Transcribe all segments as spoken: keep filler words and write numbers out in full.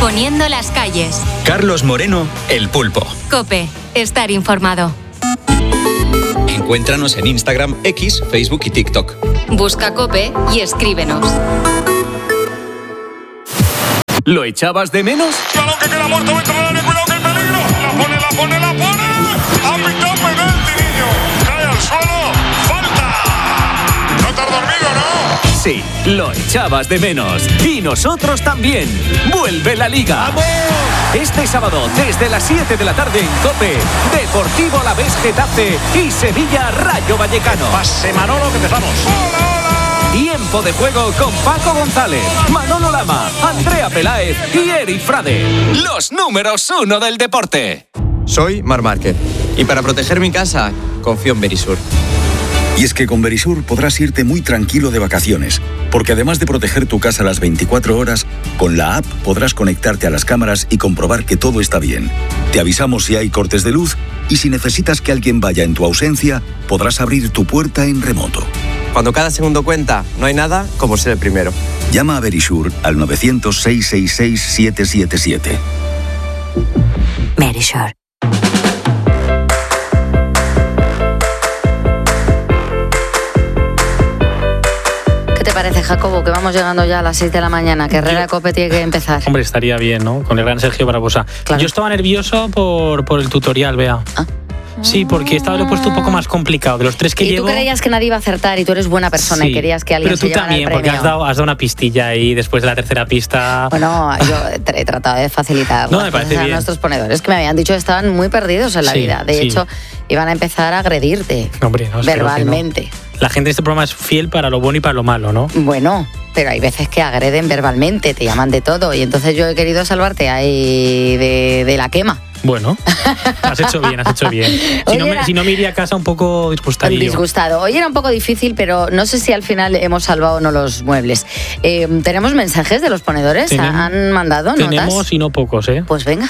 Poniendo las calles. Carlos Moreno, El Pulpo. COPE. Estar informado. Encuéntranos en Instagram, X, Facebook y TikTok. Busca COPE y escríbenos. ¿Lo echabas de menos? ¡Balón que queda muerto dentro del área! ¡Cuidado que hay peligro! ¡La pone, la pone, la pone! ¡Ha pitado penalti, niño! ¡Cae al suelo! ¡Falta! ¿No te has dormido, no? Sí, lo echabas de menos. Y nosotros también. ¡Vuelve la Liga! ¡Vamos! Este sábado, desde las siete de la tarde en COPE, Deportivo Alavés Getafe y Sevilla Rayo Vallecano. ¡Pase Manolo que empezamos! ¡Hola, hola! Tiempo de juego con Paco González, Manolo Lama, Andrea Peláez y Eri Frade. Los números uno del deporte. Soy Marc Márquez y para proteger mi casa confío en Verisur. Y es que con Verisur podrás irte muy tranquilo de vacaciones, porque además de proteger tu casa las veinticuatro horas, con la app podrás conectarte a las cámaras y comprobar que todo está bien. Te avisamos si hay cortes de luz y si necesitas que alguien vaya en tu ausencia, podrás abrir tu puerta en remoto. Cuando cada segundo cuenta, no hay nada como ser el primero. Llama a Verisur al novecientos, seiscientos sesenta y seis, siete siete siete. Verisur. ¿Qué te parece, Jacobo, que vamos llegando ya a las seis de la mañana, que Herrera Cope tiene que empezar? Hombre, estaría bien, ¿no? Con el gran Sergio Barbosa. Claro. Yo estaba nervioso por, por el tutorial, Bea. ¿Ah? Sí, porque estaba lo he puesto un poco más complicado. De los tres que y llevo... tú creías que nadie iba a acertar y tú eres buena persona, sí, y querías que alguien pero se llevara también, el premio. porque has dado, has dado una pistilla ahí después de la tercera pista. Bueno, yo he tratado de facilitar no, las me parece cosas a bien. nuestros ponedores, que me habían dicho que estaban muy perdidos en la sí, vida. De sí. hecho, iban a empezar a agredirte. Hombre, no, verbalmente. No. La gente de este programa es fiel para lo bueno y para lo malo, ¿no? Bueno, pero hay veces que agreden verbalmente, te llaman de todo, y entonces yo he querido salvarte ahí de, de la quema. Bueno, has hecho bien, has hecho bien. Si no, me, si no me iría a casa un poco disgustado. Disgustado. Hoy era un poco difícil, pero no sé si al final hemos salvado o no los muebles. Eh, ¿Tenemos mensajes de los ponedores? Tenemos, ¿Han mandado notas? Tenemos y no pocos, ¿eh? Pues venga.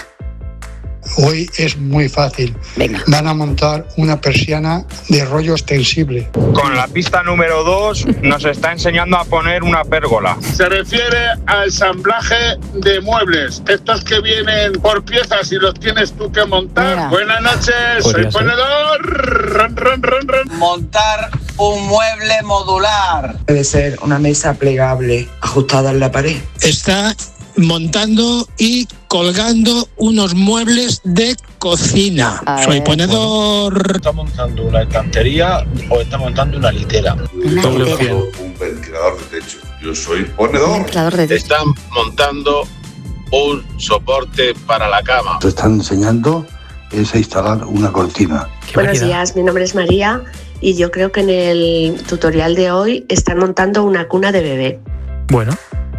Hoy es muy fácil. Venga. Van a montar una persiana de rollo extensible. Con la pista número dos nos está enseñando a poner una pérgola. Se refiere al ensamblaje de muebles. Estos que vienen por piezas y los tienes tú que montar. Mira. Buenas noches, soy ponedor. Ron, ron, ron, ron. Montar un mueble modular. Debe ser una mesa plegable ajustada en la pared. Está montando y colgando unos muebles de cocina. Soy ponedor. ¿Está montando una estantería o está montando una litera? Una litera. Un ventilador de techo. Yo soy ponedor. Ventilador de techo. Están montando un soporte para la cama. Te están enseñando es a instalar una cortina. Buenos días, mi nombre es María y yo creo que en el tutorial de hoy están montando una cuna de bebé. Bueno.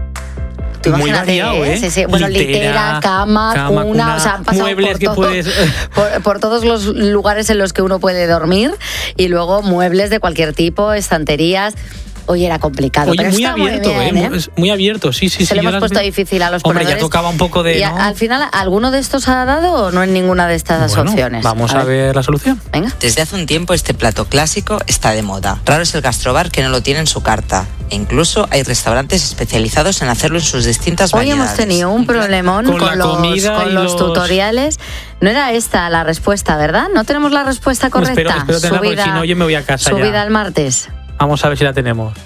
Muy variado, ¿eh? Sí, sí. Bueno, litera, litera cama, cama, cuna, cuna, o sea, han pasado muebles por, que todo, puedes... por, por todos los lugares en los que uno puede dormir y luego muebles de cualquier tipo, estanterías. Oye, era complicado. Oye, pero muy está abierto, muy bien, ¿eh? Muy abierto, sí, sí, Se sí. lo hemos puesto difícil a los ponedores. Hombre, ya tocaba un poco de... ¿Y ¿no? al final alguno de estos ha dado o no en ninguna de estas bueno, opciones? Vamos a, a ver. ver la solución. Venga. Desde hace un tiempo este plato clásico está de moda. Raro es el gastrobar que no lo tiene en su carta. E incluso hay restaurantes especializados en hacerlo en sus distintas Hoy variedades. Hoy hemos tenido un problemón con, con, los, con los, los tutoriales. No era esta la respuesta, ¿verdad? ¿No tenemos la respuesta correcta? Espero, espero tenerla, subida, porque si no yo me voy a casa subida ya. el martes. Vamos a ver si la tenemos.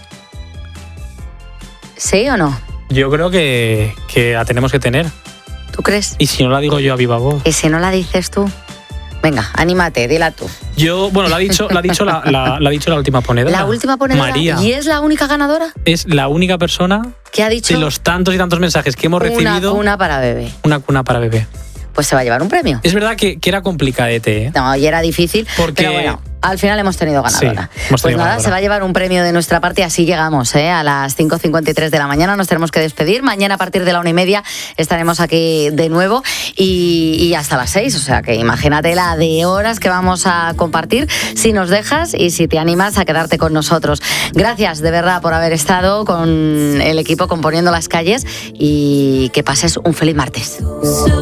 ¿Sí o no? Yo creo que, que la tenemos que tener. ¿Tú crees? Y si no la digo yo a viva voz. ¿Y si no la dices tú? Venga, anímate, dila tú. Yo, bueno, la ha dicho, la ha dicho la, la, la ha dicho la última ponedora. La última ponedora. María. ¿Y es la única ganadora? Es la única persona que ha dicho de los tantos y tantos mensajes que hemos una recibido. Una cuna para bebé. Una cuna para bebé. Pues se va a llevar un premio. Es verdad que, que era complicadete, ¿eh? No, y era difícil, porque... pero bueno, al final hemos tenido ganadora. Sí, hemos tenido pues nada, ganadora. Se va a llevar un premio de nuestra parte y así llegamos, ¿eh? A las cinco cincuenta y tres de la mañana nos tenemos que despedir. Mañana a partir de la una y media estaremos aquí de nuevo y, y hasta las seis. O sea que imagínate la de horas que vamos a compartir si nos dejas y si te animas a quedarte con nosotros. Gracias de verdad por haber estado con el equipo componiendo las calles y que pases un feliz martes.